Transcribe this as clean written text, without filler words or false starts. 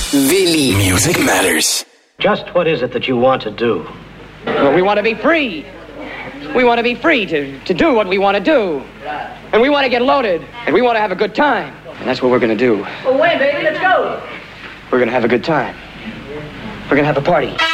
Willy. Music matters. Just what is it that you want to do? Well, we want to be free. We want to be free to do what we want to do. And we want to get loaded. And we want to have a good time. And that's what we're going to do. Well, wait, baby, let's go. We're going to have a good time. We're going to have a party.